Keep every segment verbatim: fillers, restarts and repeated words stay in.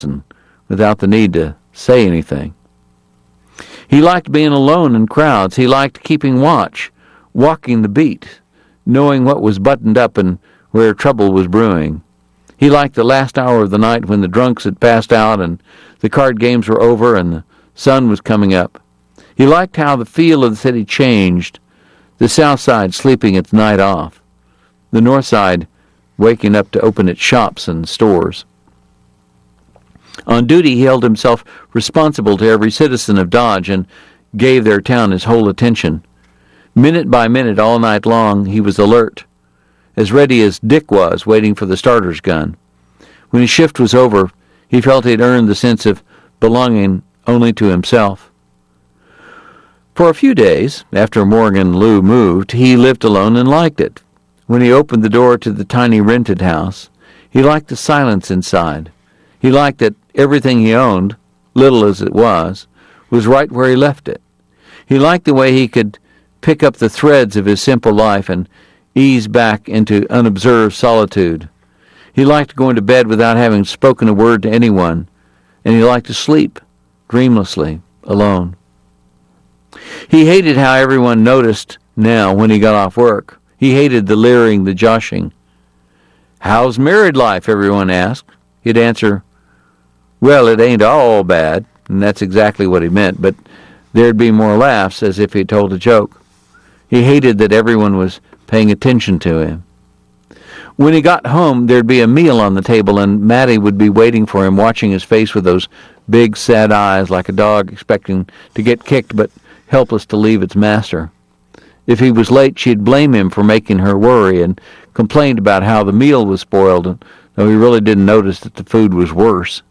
without the need to say anything. He liked being alone in crowds. He liked keeping watch, walking the beat, knowing what was buttoned up and where trouble was brewing. He liked the last hour of the night when the drunks had passed out and the card games were over and the sun was coming up. He liked how the feel of the city changed, the south side sleeping its night off, the north side waking up to open its shops and stores. On duty, he held himself responsible to every citizen of Dodge and gave their town his whole attention. Minute by minute, all night long, he was alert, as ready as Dick was, waiting for the starter's gun. When his shift was over, he felt he had earned the sense of belonging only to himself. For a few days, after Morgan Lou moved, he lived alone and liked it. When he opened the door to the tiny rented house, he liked the silence inside. He liked that everything he owned, little as it was, was right where he left it. He liked the way he could pick up the threads of his simple life and ease back into unobserved solitude. He liked going to bed without having spoken a word to anyone, and he liked to sleep, dreamlessly, alone. He hated how everyone noticed now when he got off work. He hated the leering, the joshing. "How's married life?" everyone asked. He'd answer, "Well, it ain't all bad," and that's exactly what he meant, but there'd be more laughs as if he told a joke. He hated that everyone was paying attention to him. When he got home, there'd be a meal on the table, and Mattie would be waiting for him, watching his face with those big, sad eyes like a dog expecting to get kicked but helpless to leave its master. If he was late, she'd blame him for making her worry and complained about how the meal was spoiled, though he really didn't notice that the food was worse.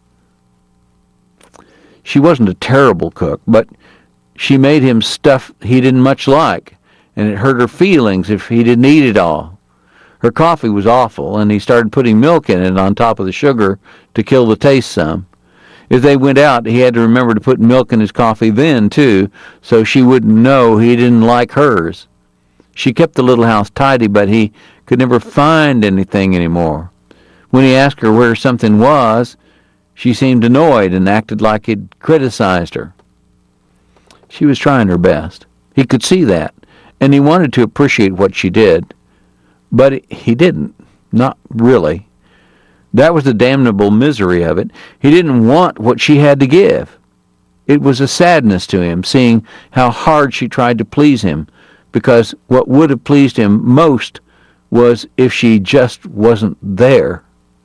She wasn't a terrible cook, but she made him stuff he didn't much like, and it hurt her feelings if he didn't eat it all. Her coffee was awful, and he started putting milk in it on top of the sugar to kill the taste some. If they went out, he had to remember to put milk in his coffee then, too, so she wouldn't know he didn't like hers. She kept the little house tidy, but he could never find anything anymore. When he asked her where something was, she seemed annoyed and acted like he'd criticized her. She was trying her best. He could see that, and he wanted to appreciate what she did. But he didn't. Not really. That was the damnable misery of it. He didn't want what she had to give. It was a sadness to him, seeing how hard she tried to please him, because what would have pleased him most was if she just wasn't there.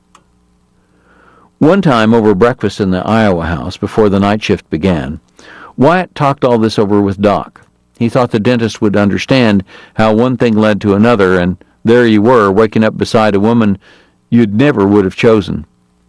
One time over breakfast in the Iowa house before the night shift began, Wyatt talked all this over with Doc. He thought the dentist would understand how one thing led to another, and there you were, waking up beside a woman you'd never would have chosen.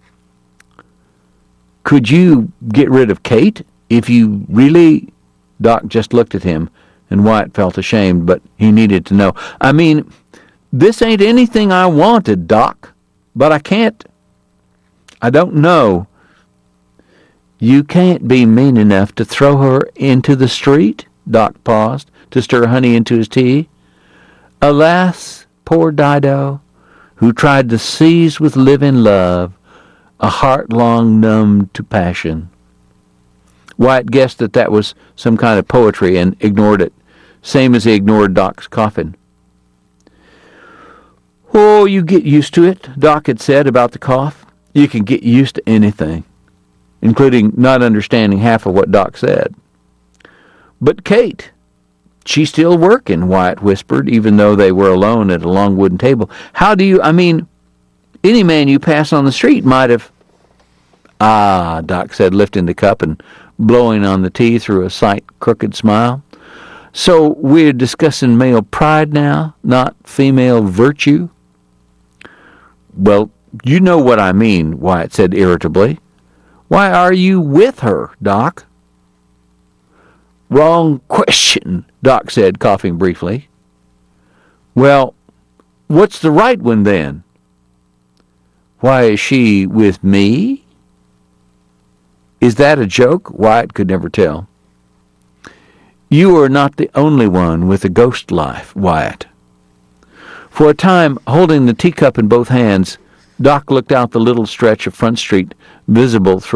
"Could you get rid of Kate if you really—" Doc just looked at him, and Wyatt felt ashamed, but he needed to know. "I mean, this ain't anything I wanted, Doc, but I can't. I don't know." "You can't be mean enough to throw her into the street?" Doc paused to stir honey into his tea. "Alas, poor Dido, who tried to seize with living love a heart long numbed to passion." Wyatt guessed that that was some kind of poetry and ignored it, same as he ignored Doc's coffin. "Oh, you get used to it," Doc had said about the cough. You can get used to anything, including not understanding half of what Doc said. "But Kate, she's still working," Wyatt whispered, even though they were alone at a long wooden table. "How do you, I mean, any man you pass on the street might have—" "Ah," Doc said, lifting the cup and blowing on the tea through a slight crooked smile. "So we're discussing male pride now, not female virtue?" "Well, you know what I mean," Wyatt said irritably. "Why are you with her, Doc?" "Wrong question," Doc said, coughing briefly. "Well, what's the right one then?" "Why is she with me?" Is that a joke? Wyatt could never tell. "You are not the only one with a ghost life, Wyatt." For a time, holding the teacup in both hands, Doc looked out the little stretch of Front Street visible through